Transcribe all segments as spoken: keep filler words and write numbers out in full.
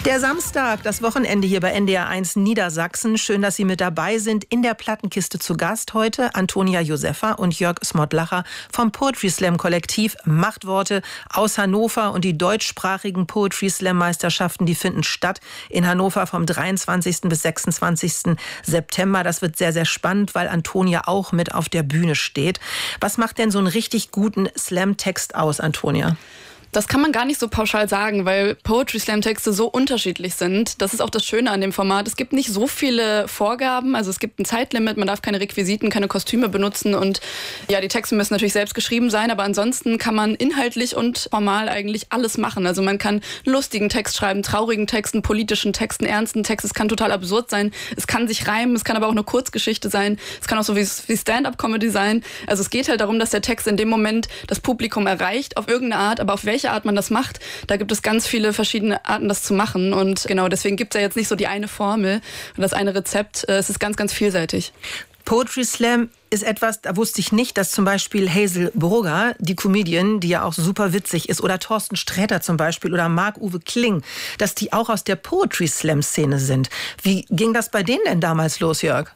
Der Samstag, das Wochenende hier bei N D R eins Niedersachsen. Schön, dass Sie mit dabei sind. In der Plattenkiste zu Gast heute Antonia Josefa und Jörg Smotlacher vom Poetry Slam Kollektiv Machtworte aus Hannover. Und die deutschsprachigen Poetry Slam Meisterschaften, die finden statt in Hannover vom dreiundzwanzigsten bis sechsundzwanzigsten September. Das wird sehr, sehr spannend, weil Antonia auch mit auf der Bühne steht. Was macht denn so einen richtig guten Slam-Text aus, Antonia? Das kann man gar nicht so pauschal sagen, weil Poetry-Slam-Texte so unterschiedlich sind. Das ist auch das Schöne an dem Format. Es gibt nicht so viele Vorgaben, also es gibt ein Zeitlimit, man darf keine Requisiten, keine Kostüme benutzen und ja, die Texte müssen natürlich selbst geschrieben sein, aber ansonsten kann man inhaltlich und formal eigentlich alles machen. Also man kann einen lustigen Text schreiben, traurigen Texten, politischen Texten, ernsten Texten. Es kann total absurd sein, es kann sich reimen, es kann aber auch eine Kurzgeschichte sein, es kann auch so wie, wie Stand-up-Comedy sein. Also es geht halt darum, dass der Text in dem Moment das Publikum erreicht, auf irgendeine Art, aber auf welche Art man das macht, da gibt es ganz viele verschiedene Arten, das zu machen. Und genau, deswegen gibt es ja jetzt nicht so die eine Formel und das eine Rezept. Es ist ganz, ganz vielseitig. Poetry Slam ist etwas, da wusste ich nicht, dass zum Beispiel Hazel Brugger, die Comedian, die ja auch super witzig ist, oder Thorsten Sträter zum Beispiel oder Marc-Uwe Kling, dass die auch aus der Poetry Slam Szene sind. Wie ging das bei denen denn damals los, Jörg?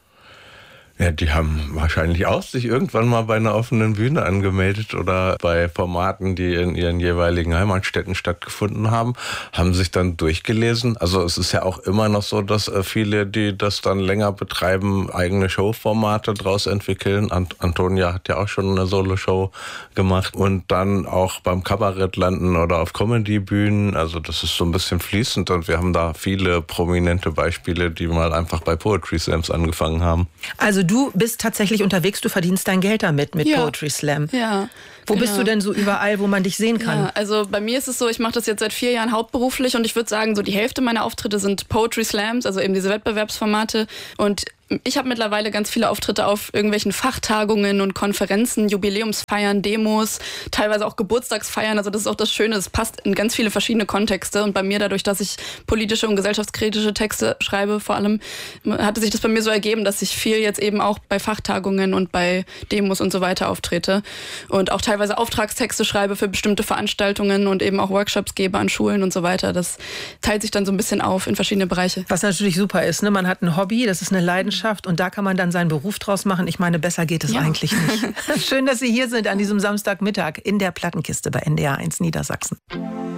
Ja, die haben wahrscheinlich auch sich irgendwann mal bei einer offenen Bühne angemeldet oder bei Formaten, die in ihren jeweiligen Heimatstädten stattgefunden haben, haben sich dann durchgelesen. Also es ist ja auch immer noch so, dass viele, die das dann länger betreiben, eigene Showformate draus entwickeln. Ant- Antonia hat ja auch schon eine Solo-Show gemacht und dann auch beim Kabarett landen oder auf Comedy-Bühnen. Also das ist so ein bisschen fließend und wir haben da viele prominente Beispiele, die mal einfach bei Poetry Slams angefangen haben. Also du bist tatsächlich unterwegs, du verdienst dein Geld damit, mit ja. Poetry Slam. Ja. Wo genau. bist du denn so überall, wo man dich sehen kann? Ja, also bei mir ist es so, ich mache das jetzt seit vier Jahren hauptberuflich und ich würde sagen, so die Hälfte meiner Auftritte sind Poetry Slams, also eben diese Wettbewerbsformate. Und ich habe mittlerweile ganz viele Auftritte auf irgendwelchen Fachtagungen und Konferenzen, Jubiläumsfeiern, Demos, teilweise auch Geburtstagsfeiern. Also das ist auch das Schöne, es passt in ganz viele verschiedene Kontexte. Und bei mir, dadurch, dass ich politische und gesellschaftskritische Texte schreibe vor allem, hatte sich das bei mir so ergeben, dass ich viel jetzt eben auch bei Fachtagungen und bei Demos und so weiter auftrete. Und auch teilweise Auftragstexte schreibe für bestimmte Veranstaltungen und eben auch Workshops gebe an Schulen und so weiter. Das teilt sich dann so ein bisschen auf in verschiedene Bereiche. Was natürlich super ist, ne? Man hat ein Hobby, das ist eine Leidenschaft. Und da kann man dann seinen Beruf draus machen. Ich meine, besser geht es ja. eigentlich nicht. Schön, dass Sie hier sind an diesem Samstagmittag in der Plattenkiste bei N D R eins Niedersachsen.